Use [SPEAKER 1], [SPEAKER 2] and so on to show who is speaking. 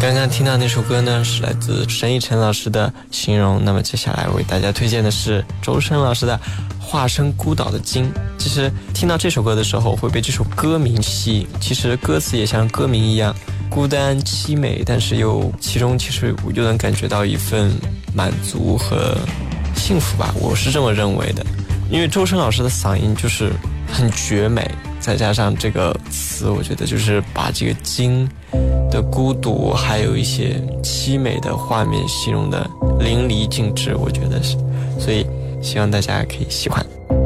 [SPEAKER 1] 刚刚听到那首歌呢，是来自沈以诚老师的形容。那么接下来为大家推荐的是周深老师的化身孤岛的鲸。其实听到这首歌的时候会被这首歌名吸引，其实歌词也像歌名一样孤单凄美，但是其中其实我又能感觉到一份满足和幸福吧，我是这么认为的。因为周深老师的嗓音就是很绝美，再加上这个词，我觉得就是把这个鲸的孤独还有一些凄美的画面形容的淋漓尽致，我觉得是，所以希望大家可以喜欢。